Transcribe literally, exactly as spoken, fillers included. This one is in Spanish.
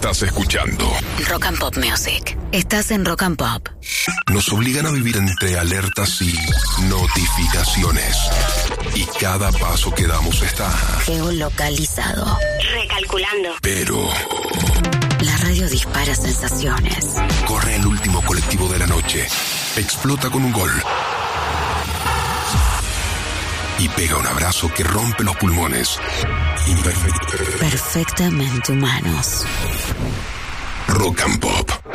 Estás escuchando Rock and Pop Music. Estás en Rock and Pop. Nos obligan a vivir entre alertas y notificaciones. Y cada paso que damos está geolocalizado. Recalculando. Pero la radio dispara sensaciones. Corre el último colectivo de la noche. Explota con un gol. Y pega un abrazo que rompe los pulmones. Imperfecto. Perfectamente humanos. Rock and Pop.